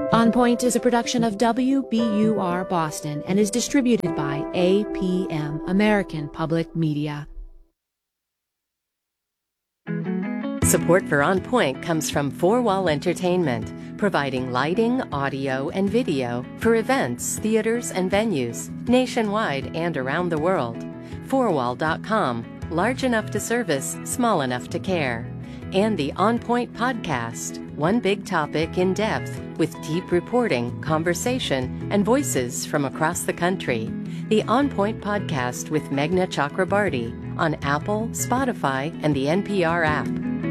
On Point is a production of WBUR Boston and is distributed by APM, American Public Media. Support for On Point comes from Four Wall Entertainment, providing lighting, audio, and video for events, theaters, and venues nationwide and around the world. Fourwall.com, large enough to service, small enough to care. And the On Point podcast, one big topic in depth with deep reporting, conversation, and voices from across the country. The On Point podcast with Meghna Chakrabarty on Apple, Spotify, and the NPR app.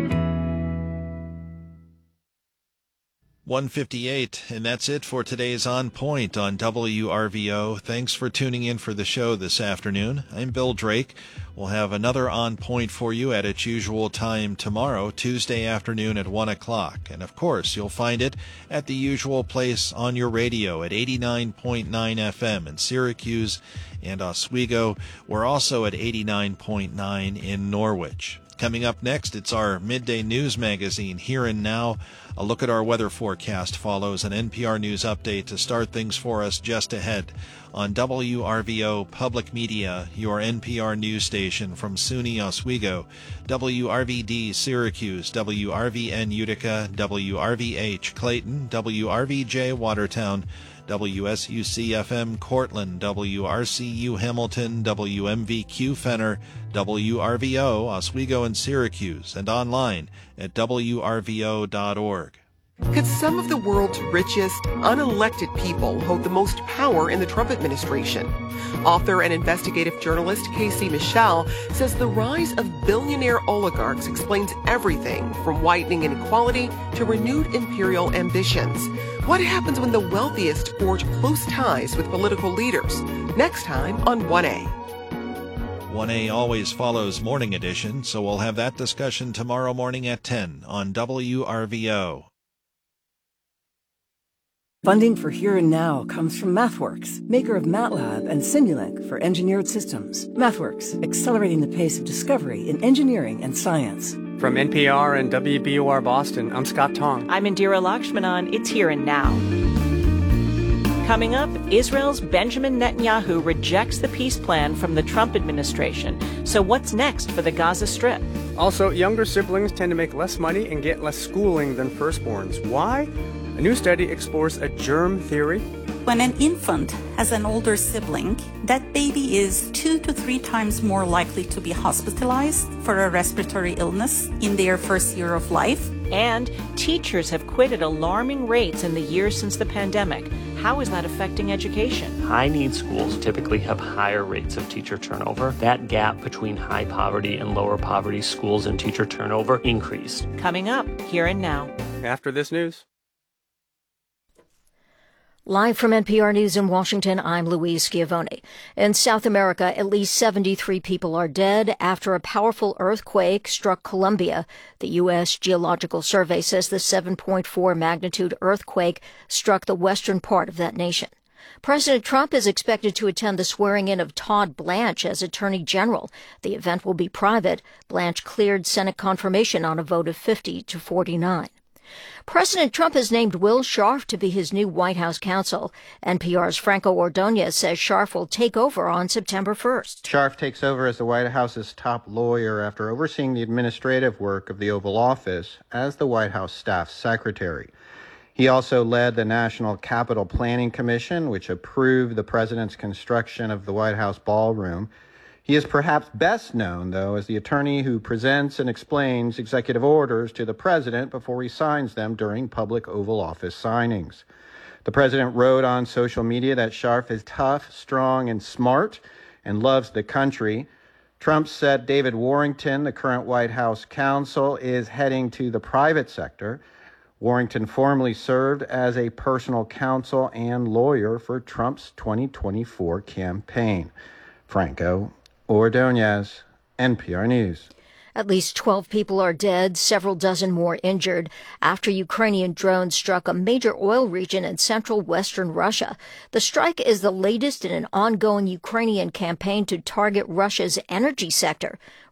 1:58, and that's it for today's On Point on WRVO. Thanks for tuning in for the show this afternoon. I'm Bill Drake. We'll have another On Point for you at its usual time tomorrow, Tuesday afternoon at 1 o'clock. And of course, you'll find it at the usual place on your radio at 89.9 FM in Syracuse and Oswego. We're also at 89.9 in Norwich. Coming up next, it's our midday news magazine, Here and Now. A look at our weather forecast follows an NPR News update to start things for us just ahead on WRVO Public Media, your NPR news station from SUNY Oswego, WRVD Syracuse, WRVN Utica, WRVH Clayton, WRVJ Watertown, WSUC-FM Cortland, WRCU Hamilton, WMVQ Fenner, WRVO Oswego and Syracuse, and online at WRVO.org. Could some of the world's richest, unelected people hold the most power in the Trump administration? Author and investigative journalist Casey Michel says the rise of billionaire oligarchs explains everything from widening inequality to renewed imperial ambitions. What happens when the wealthiest forge close ties with political leaders? Next time on 1A. 1A always follows Morning Edition, so we'll have that discussion tomorrow morning at 10 on WRVO. Funding for Here and Now comes from MathWorks, maker of MATLAB and Simulink for engineered systems. MathWorks, accelerating the pace of discovery in engineering and science. From NPR and WBUR Boston, I'm Scott Tong. I'm Indira Lakshmanan. It's Here and Now. Coming up, Israel's Benjamin Netanyahu rejects the peace plan from the Trump administration. So what's next for the Gaza Strip? Also, younger siblings tend to make less money and get less schooling than firstborns. Why? A new study explores a germ theory. When an infant has an older sibling, that baby is 2 to 3 times more likely to be hospitalized for a respiratory illness in their first year of life. And teachers have quit at alarming rates in the years since the pandemic. How is that affecting education? High-need schools typically have higher rates of teacher turnover. That gap between high poverty and lower poverty schools and teacher turnover increased. Coming up, Here and Now. After this news. Live from NPR News in Washington, I'm Louise Schiavone. In South America, at least 73 people are dead after a powerful earthquake struck Colombia. The U.S. Geological Survey says the 7.4 magnitude earthquake struck the western part of that nation. President Trump is expected to attend the swearing-in of Todd Blanche as Attorney General. The event will be private. Blanche cleared Senate confirmation on a vote of 50 to 49. President Trump has named Will Scharf to be his new White House counsel. NPR's Franco Ordonez says Scharf will take over on September 1st. Scharf takes over as the White House's top lawyer after overseeing the administrative work of the Oval Office as the White House staff secretary. He also led the National Capital Planning Commission, which approved the president's construction of the White House ballroom. He is perhaps best known, though, as the attorney who presents and explains executive orders to the president before he signs them during public Oval Office signings. The president wrote on social media that Scharf is tough, strong, and smart, and loves the country. Trump said David Warrington, the current White House counsel, is heading to the private sector. Warrington formerly served as a personal counsel and lawyer for Trump's 2024 campaign. Franco Ordonez, NPR News. At least 12 people are dead, several dozen more injured, after Ukrainian drones struck a major oil region in central western Russia. The strike is the latest in an ongoing Ukrainian campaign to target Russia's energy sector.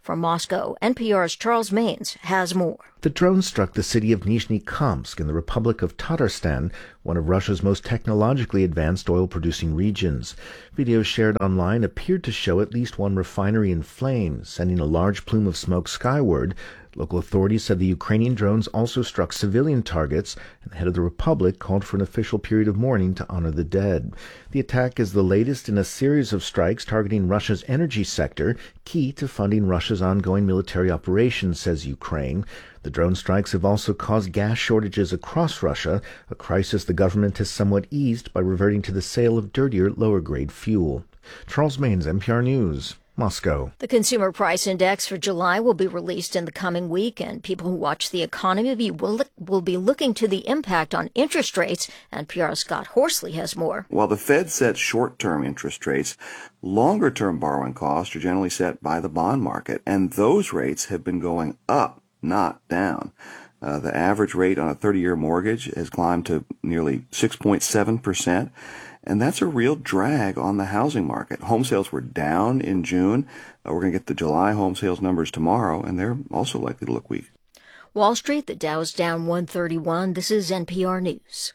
From Moscow, NPR's Charles Maines has more. The drone struck the city of Nizhny-Kamsk in the Republic of Tatarstan, one of Russia's most technologically advanced oil-producing regions. Videos shared online appeared to show at least one refinery in flames, sending a large plume of smoke skyward. Local authorities said the Ukrainian drones also struck civilian targets, and the head of the republic called for an official period of mourning to honor the dead. The attack is the latest in a series of strikes targeting Russia's energy sector, key to funding Russia's ongoing military operations, says Ukraine. The drone strikes have also caused gas shortages across Russia, a crisis the government has somewhat eased by reverting to the sale of dirtier, lower-grade fuel. Charles Maines, NPR News, Moscow. The Consumer Price Index for July will be released in the coming week, and people who watch the economy will be looking to the impact on interest rates. NPR's Scott Horsley has more. While the Fed sets short-term interest rates, longer-term borrowing costs are generally set by the bond market, and those rates have been going up, not down. The average rate on a 30-year mortgage has climbed to nearly 6.7%. And that's a real drag on the housing market. Home sales were down in June. We're going to get the July home sales numbers tomorrow, and they're also likely to look weak. Wall Street, the Dow's down 131. This is NPR News.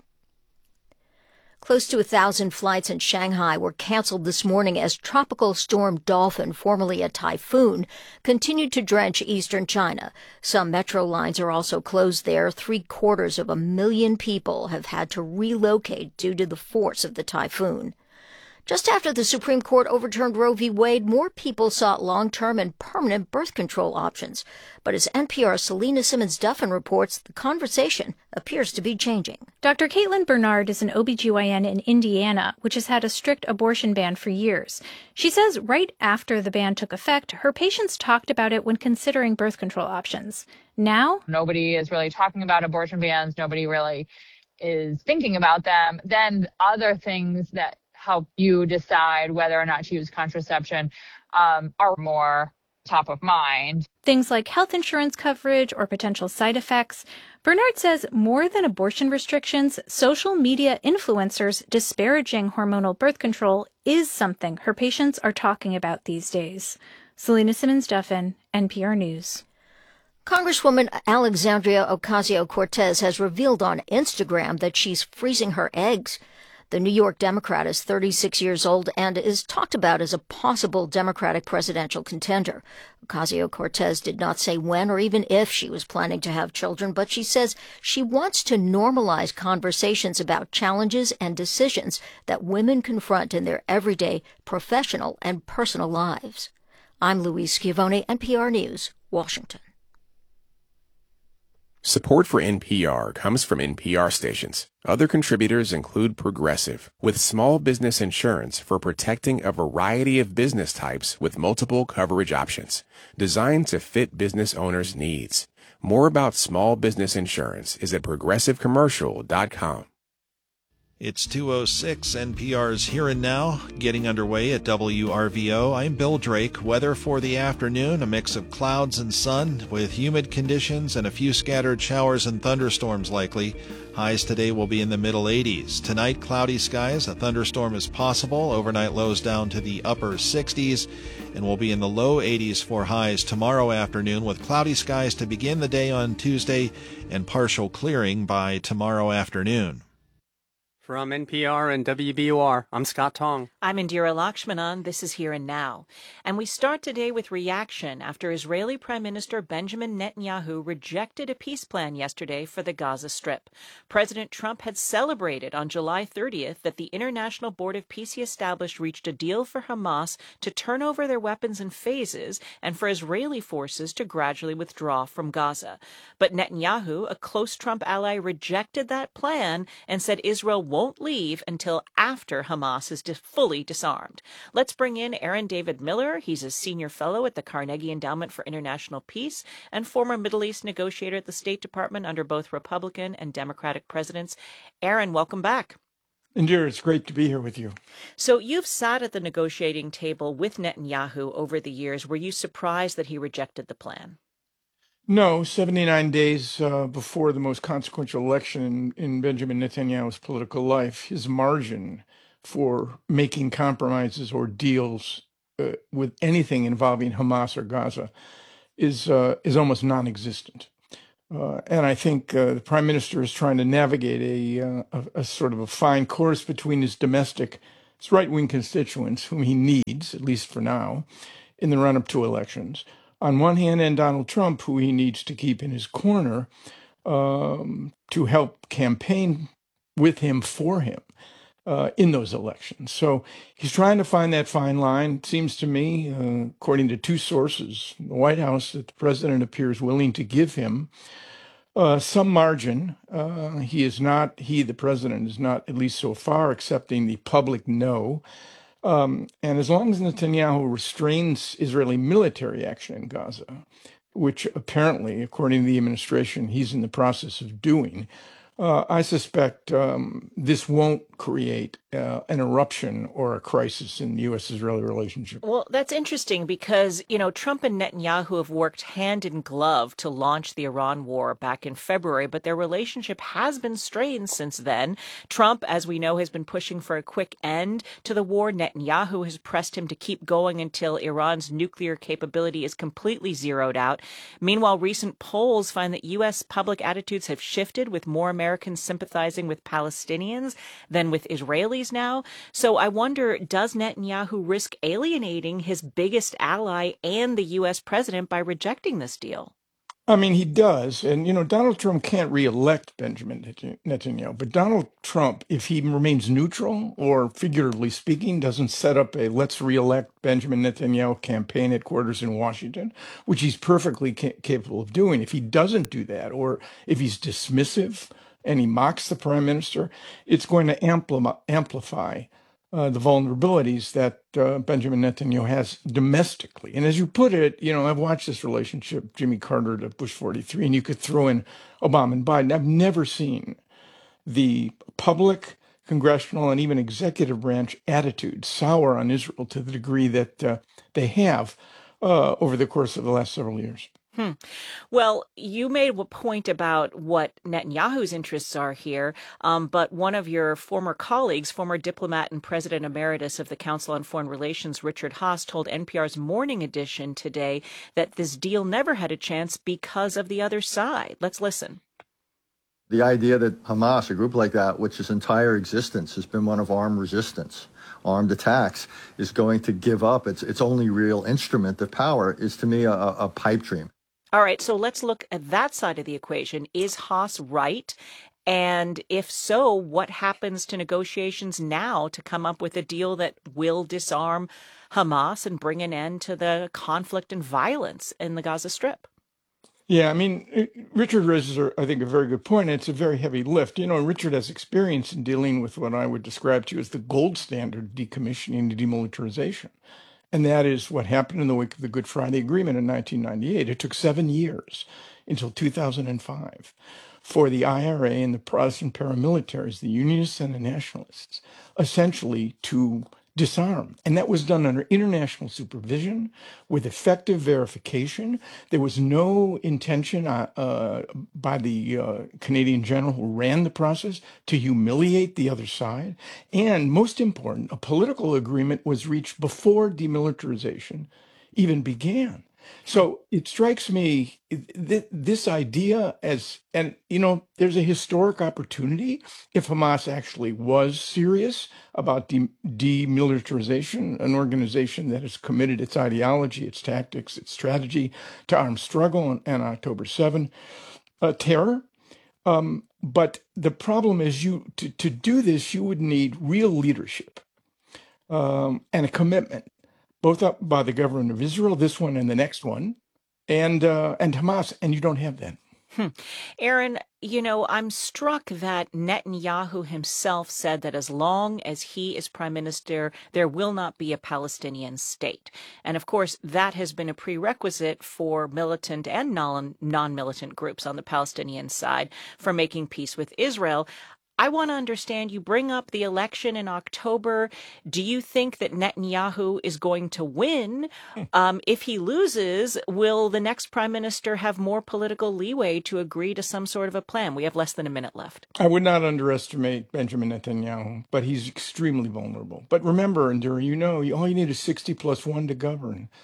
Close to 1,000 flights in Shanghai were canceled this morning as Tropical Storm Dolphin, formerly a typhoon, continued to drench eastern China. Some metro lines are also closed there. 750,000 people have had to relocate due to the force of the typhoon. Just after the Supreme Court overturned Roe v. Wade, more people sought long-term and permanent birth control options. But as NPR's Selena Simmons-Duffin reports, the conversation appears to be changing. Dr. Caitlin Bernard is an OBGYN in Indiana, which has had a strict abortion ban for years. She says right after the ban took effect, her patients talked about it when considering birth control options. Now, nobody is really talking about abortion bans. Nobody really is thinking about them. Then other things that help you decide whether or not to use contraception are more top of mind. Things like health insurance coverage or potential side effects. Bernard says more than abortion restrictions, social media influencers disparaging hormonal birth control is something her patients are talking about these days. Selena Simmons-Duffin, NPR News. Congresswoman Alexandria Ocasio-Cortez has revealed on Instagram that she's freezing her eggs. The New York Democrat is 36 years old and is talked about as a possible Democratic presidential contender. Ocasio-Cortez did not say when or even if she was planning to have children, but she says she wants to normalize conversations about challenges and decisions that women confront in their everyday professional and personal lives. I'm Louise Schiavone, NPR News, Washington. Support for NPR comes from NPR stations. Other contributors include Progressive, with small business insurance for protecting a variety of business types with multiple coverage options, designed to fit business owners' needs. More about small business insurance is at progressivecommercial.com. It's 2:06, NPR's Here and Now, getting underway at WRVO. I'm Bill Drake. Weather for the afternoon, a mix of clouds and sun with humid conditions and a few scattered showers and thunderstorms likely. Highs today will be in the middle 80s. Tonight, cloudy skies. A thunderstorm is possible. Overnight lows down to the upper 60s, and will be in the low 80s for highs tomorrow afternoon, with cloudy skies to begin the day on Tuesday and partial clearing by tomorrow afternoon. From NPR and WBUR, I'm Scott Tong. I'm Indira Lakshmanan. This is Here and Now. And we start today with reaction after Israeli Prime Minister Benjamin Netanyahu rejected a peace plan yesterday for the Gaza Strip. President Trump had celebrated on July 30th that the International Board of Peace he established reached a deal for Hamas to turn over their weapons in phases and for Israeli forces to gradually withdraw from Gaza. But Netanyahu, a close Trump ally, rejected that plan and said Israel won't leave until after Hamas is fully disarmed. Let's bring in Aaron David Miller. He's a senior fellow at the Carnegie Endowment for International Peace and former Middle East negotiator at the State Department under both Republican and Democratic presidents. Aaron, welcome back. Indira, it's great to be here with you. So you've sat at the negotiating table with Netanyahu over the years. Were you surprised that he rejected the plan? No, 79 days before the most consequential election in Benjamin Netanyahu's political life, his margin for making compromises or deals with anything involving Hamas or Gaza is almost non-existent. And I think the prime minister is trying to navigate a sort of a fine course between his right-wing constituents, whom he needs, at least for now, in the run-up to elections, on one hand, and Donald Trump, who he needs to keep in his corner to help campaign with him, for him, in those elections. So he's trying to find that fine line. It seems to me, according to two sources, the White House, that the president appears willing to give him some margin. The president, is not, at least so far, accepting the public no. And as long as Netanyahu restrains Israeli military action in Gaza, which apparently, according to the administration, he's in the process of doing, I suspect this won't create an eruption or a crisis in the U.S.-Israeli relationship. Well, that's interesting because, Trump and Netanyahu have worked hand in glove to launch the Iran war back in February, but their relationship has been strained since then. Trump, as we know, has been pushing for a quick end to the war. Netanyahu has pressed him to keep going until Iran's nuclear capability is completely zeroed out. Meanwhile, recent polls find that U.S. public attitudes have shifted, with more Americans sympathizing with Palestinians than with Israelis now. So I wonder, does Netanyahu risk alienating his biggest ally and the U.S. president by rejecting this deal? I mean, he does. And, Donald Trump can't reelect Benjamin Netanyahu. But Donald Trump, if he remains neutral or, figuratively speaking, doesn't set up a let's reelect Benjamin Netanyahu campaign headquarters in Washington, which he's perfectly capable of doing, if he doesn't do that, or if he's dismissive and he mocks the prime minister, it's going to amplify the vulnerabilities that Benjamin Netanyahu has domestically. And as you put it, I've watched this relationship, Jimmy Carter to Bush 43, and you could throw in Obama and Biden. I've never seen the public, congressional, and even executive branch attitude sour on Israel to the degree that they have over the course of the last several years. Well, you made a point about what Netanyahu's interests are here, but one of your former colleagues, former diplomat and president emeritus of the Council on Foreign Relations, Richard Haass, told NPR's Morning Edition today that this deal never had a chance because of the other side. Let's listen. The idea that Hamas, a group like that, which its entire existence has been one of armed resistance, armed attacks, is going to give up its only real instrument of power is, to me, a pipe dream. All right, so let's look at that side of the equation. Is Haass right? And if so, what happens to negotiations now to come up with a deal that will disarm Hamas and bring an end to the conflict and violence in the Gaza Strip? Yeah, I mean, Richard raises, I think, a very good point. It's a very heavy lift. Richard has experience in dealing with what I would describe to you as the gold standard decommissioning and demilitarization. And that is what happened in the wake of the Good Friday Agreement in 1998. It took 7 years until 2005 for the IRA and the Protestant paramilitaries, the Unionists and the Nationalists, essentially to disarm. And that was done under international supervision with effective verification. There was no intention by the Canadian general who ran the process to humiliate the other side. And most important, a political agreement was reached before demilitarization even began. So it strikes me this idea there's a historic opportunity if Hamas actually was serious about demilitarization, an organization that has committed its ideology, its tactics, its strategy to armed struggle and October 7 terror. But the problem is to do this, you would need real leadership and a commitment, both up by the government of Israel, this one and the next one, and Hamas, and you don't have that. Aaron, I'm struck that Netanyahu himself said that as long as he is prime minister, there will not be a Palestinian state. And of course, that has been a prerequisite for militant and non-militant groups on the Palestinian side for making peace with Israel. I want to understand, you bring up the election in October. Do you think that Netanyahu is going to win? If he loses, will the next prime minister have more political leeway to agree to some sort of a plan? We have less than a minute left. I would not underestimate Benjamin Netanyahu, but he's extremely vulnerable. But remember, Indira, all you need is 60 plus 1 to govern.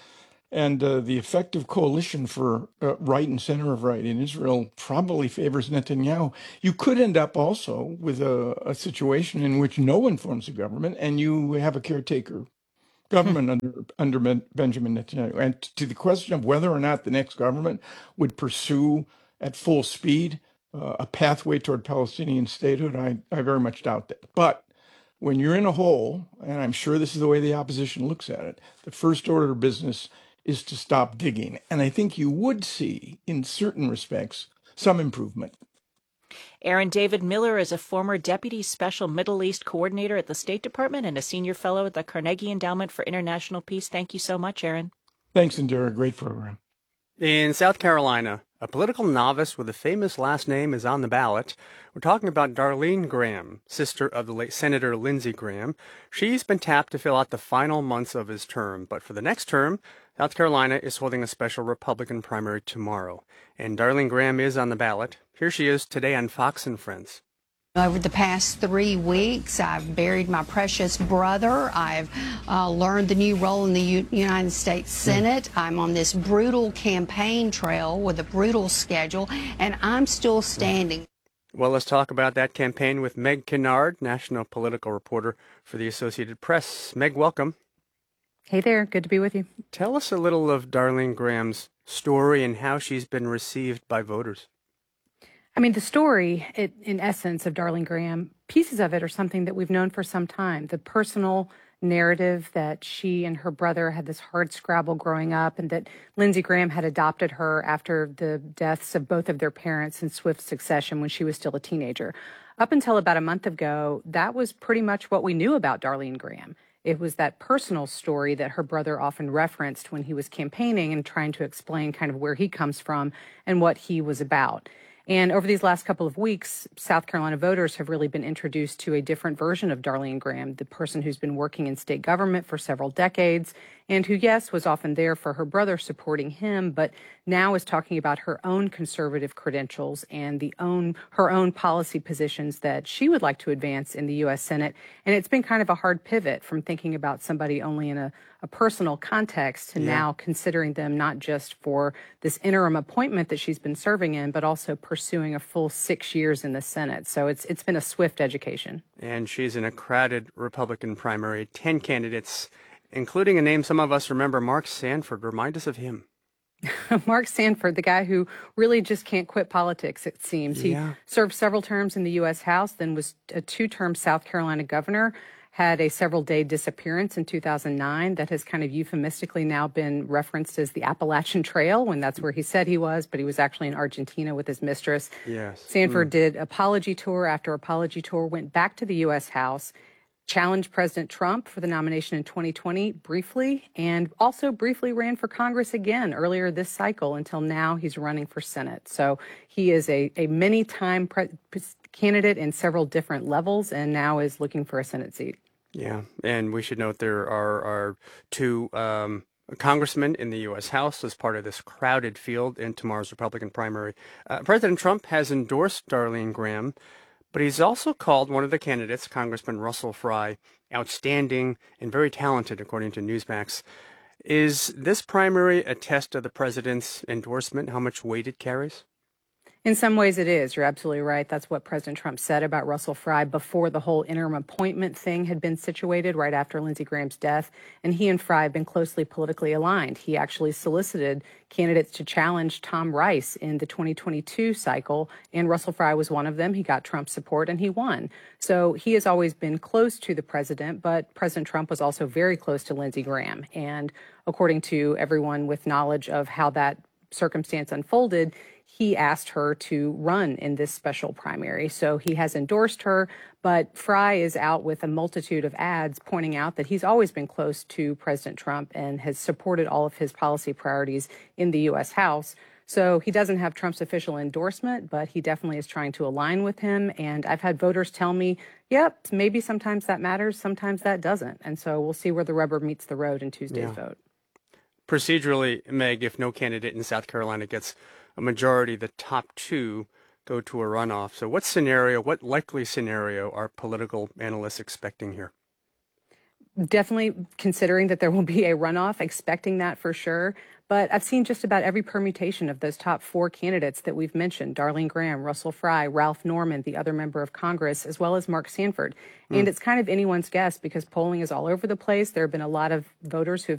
And the effective coalition for right and center of right in Israel probably favors Netanyahu. You could end up also with a situation in which no one forms a government and you have a caretaker government under Benjamin Netanyahu. And to the question of whether or not the next government would pursue at full speed a pathway toward Palestinian statehood, I very much doubt that. But when you're in a hole, and I'm sure this is the way the opposition looks at it, the first order of business is to stop digging. And I think you would see, in certain respects, some improvement. Aaron David Miller is a former Deputy Special Middle East Coordinator at the State Department and a Senior Fellow at the Carnegie Endowment for International Peace. Thank you so much, Aaron. Thanks, Indira. Great program. In South Carolina, a political novice with a famous last name is on the ballot. We're talking about Darlene Graham, sister of the late Senator Lindsey Graham. She's been tapped to fill out the final months of his term, but for the next term, South Carolina is holding a special Republican primary tomorrow, and Darlene Graham is on the ballot. Here she is today on Fox and Friends. Over the past 3 weeks, I've buried my precious brother. I've learned the new role in the United States Senate. I'm on this brutal campaign trail with a brutal schedule, and I'm still standing. Well, let's talk about that campaign with Meg Kinnard, national political reporter for the Associated Press. Meg, welcome. Hey there. Good to be with you. Tell us a little of Darlene Graham's story and how she's been received by voters. I mean, the story, in essence, of Darlene Graham, pieces of it are something that we've known for some time. The personal narrative that she and her brother had this hard scrabble growing up, and that Lindsey Graham had adopted her after the deaths of both of their parents in swift succession when she was still a teenager. Up until about a month ago, that was pretty much what we knew about Darlene Graham. It was that personal story that her brother often referenced when he was campaigning and trying to explain kind of where he comes from and what he was about. And over these last couple of weeks, South Carolina voters have really been introduced to a different version of Darlene Graham, the person who's been working in state government for several decades and who, yes, was often there for her brother supporting him, but now is talking about her own conservative credentials and her own policy positions that she would like to advance in the U.S. Senate. And it's been kind of a hard pivot from thinking about somebody only in a personal context to now considering them not just for this interim appointment that she's been serving in, but also pursuing a full 6 years in the Senate. So it's been a swift education. And she's in a crowded Republican primary, 10 candidates, including a name some of us remember, Mark Sanford. Remind us of him. Mark Sanford, the guy who really just can't quit politics, it seems. He served several terms in the U.S. House, then was a 2-term South Carolina governor, had a several-day disappearance in 2009 that has kind of euphemistically now been referenced as the Appalachian Trail, when that's where he said he was, but he was actually in Argentina with his mistress. Yes. Sanford did apology tour after apology tour, went back to the U.S. House, challenged President Trump for the nomination in 2020 briefly, and also briefly ran for Congress again earlier this cycle until now he's running for Senate. So he is a many-time candidate in several different levels and now is looking for a Senate seat. Yeah, and we should note there are 2 congressmen in the U.S. House as part of this crowded field in tomorrow's Republican primary. President Trump has endorsed Darlene Graham, but he's also called one of the candidates, Congressman Russell Fry, outstanding and very talented, according to Newsmax. Is this primary a test of the president's endorsement, how much weight it carries? In some ways it is. You're absolutely right. That's what President Trump said about Russell Fry before the whole interim appointment thing had been situated right after Lindsey Graham's death. And he and Fry have been closely politically aligned. He actually solicited candidates to challenge Tom Rice in the 2022 cycle, and Russell Fry was one of them. He got Trump's support and he won. So he has always been close to the president, but President Trump was also very close to Lindsey Graham. And according to everyone with knowledge of how that circumstance unfolded, he asked her to run in this special primary. So he has endorsed her, but Fry is out with a multitude of ads pointing out that he's always been close to President Trump and has supported all of his policy priorities in the U.S. House. So he doesn't have Trump's official endorsement, but he definitely is trying to align with him. And I've had voters tell me, yep, maybe sometimes that matters, sometimes that doesn't. And so we'll see where the rubber meets the road in Tuesday's vote. Procedurally, Meg, if no candidate in South Carolina gets a majority, the top 2 go to a runoff. So what likely scenario are political analysts expecting here? definitely considering that there will be a runoff, expecting that for sure. But I've seen just about every permutation of those top 4 candidates that we've mentioned: Darlene Graham, Russell Fry, Ralph Norman, the other member of Congress, as well as Mark Sanford. And it's kind of anyone's guess because polling is all over the place. There have been a lot of voters who have